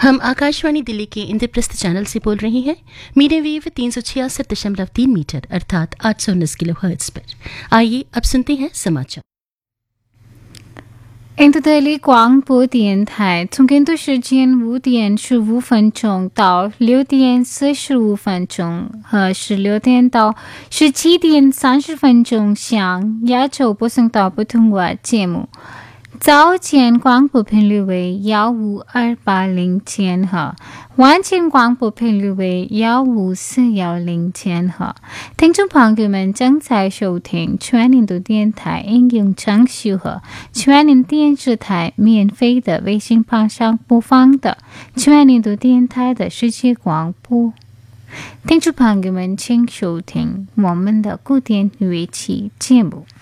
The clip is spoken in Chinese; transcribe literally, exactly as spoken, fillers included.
हम आकाशवाणी दिल्ली के इंद्रप्रस्थ चैनल से बोल रहे हैं मीडियम वेव तीन सौ छियासठ दशमलव तीन मीटर अर्थात आठ सौ उन्नीस किलो हर्ट्ज पर। आइए अब सुनते हैं समाचार। 印度德里广播电台从印度时间五点十五分钟到六点四十五分钟和十六点到十七点三十分钟向亚洲播送到普通话节目。早间广播频率为幺五二八零千赫，晚间广播频率为幺五四幺零千赫。听众朋友们正在收听全印度电台应用程序和全印电视台免费的微信旁上播放的全印度电台的世界广播。听众朋友们，请收听我们的古典乐器节目。